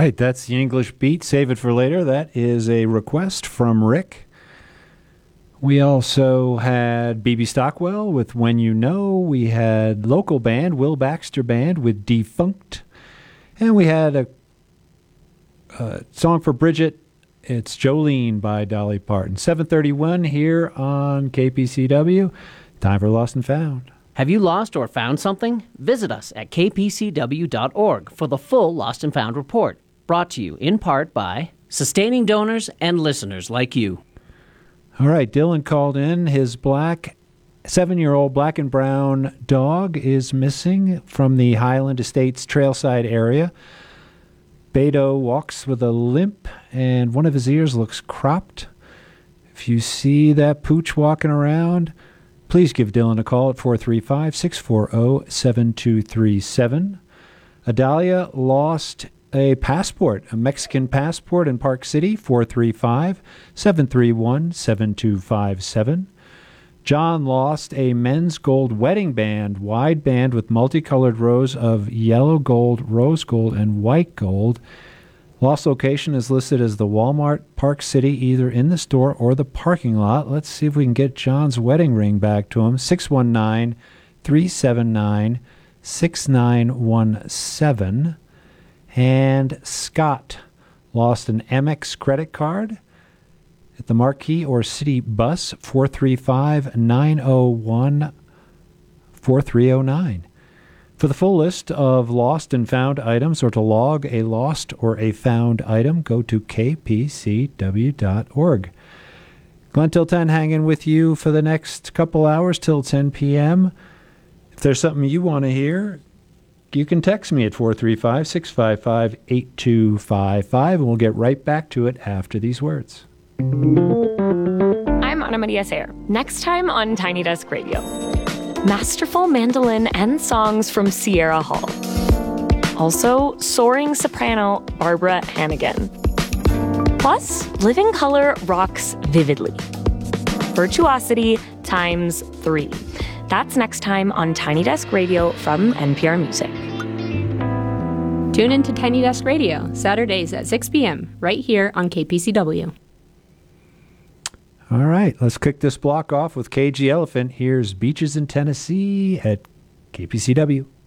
right, that's the English beat. Save it for later. That is a request from Rick. We also had B.B. Stockwell with When You Know. We had local band, Will Baxter Band with Defunct. And we had a song for Bridget. It's Jolene by Dolly Parton. 7:31 here on KPCW. Time for Lost and Found. Have you lost or found something? Visit us at kpcw.org for the full Lost and Found report. Brought to you in part by sustaining donors and listeners like you. All right, Dylan called in. His 7-year-old black and brown dog is missing from the Highland Estates trailside area. Beto walks with a limp, and one of his ears looks cropped. If you see that pooch walking around, please give Dylan a call at 435-640-7237. Adalia lost a passport, a Mexican passport in Park City, 435-731-7257. John lost a men's gold wedding band, wide band with multicolored rows of yellow gold, rose gold, and white gold. Lost location is listed as the Walmart Park City, either in the store or the parking lot. Let's see if we can get John's wedding ring back to him. 619-379-6917. And Scott lost an Amex credit card at the Marquee or City Bus, 435-901-4309. For the full list of lost and found items, or to log a lost or a found item, go to kpcw.org. Glenn till 10 hanging with you for the next couple hours till 10 p.m. If there's something you want to hear, you can text me at 435-655-8255, and we'll get right back to it after these words. I'm Ana Maria Sayer. Next time on Tiny Desk Radio, masterful mandolin and songs from Sierra Hall. Also, soaring soprano Barbara Hannigan. Plus, Living Color rocks vividly. Virtuosity times 3. That's next time on Tiny Desk Radio from NPR Music. Tune in to Tiny Desk Radio, Saturdays at 6 p.m., right here on KPCW. All right, let's kick this block off with KG Elephant. Here's Beaches in Tennessee at KPCW.